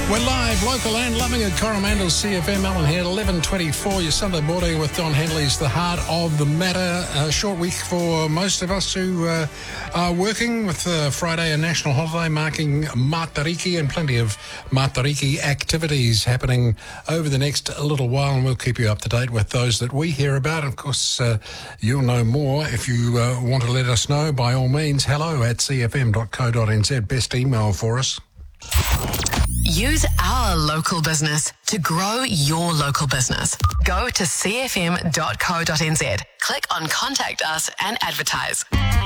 We're live, local and loving at Coromandel CFM. Alan here, 11:24, your Sunday morning with Don Henley's The Heart of the Matter. A short week for most of us who are working, with Friday a national holiday marking Matariki, and plenty of Matariki activities happening over the next little while, and we'll keep you up to date with those that we hear about. Of course, you'll know more if you want to let us know. By all means, hello@cfm.co.nz, best email for us. Use our local business to grow your local business. Go to cfm.co.nz, click on Contact Us and advertise.